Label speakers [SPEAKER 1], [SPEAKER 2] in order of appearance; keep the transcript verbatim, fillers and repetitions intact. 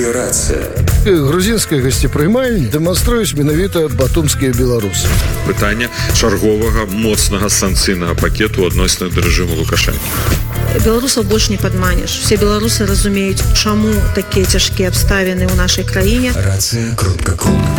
[SPEAKER 1] Радыё Рацыя.
[SPEAKER 2] Грузінская гасцепрымальня дэманструюць менавіта батумскія беларусы.
[SPEAKER 3] Пытанне чарговага моцнага санкцыйнага пакету адносна да рэжыму Лукашэнкі.
[SPEAKER 4] Беларусаў больш не падманеш. Все беларусы разумеюць, чаму такія цяжкія абставіны ў нашай краіне.
[SPEAKER 1] Рацыя кропка ком.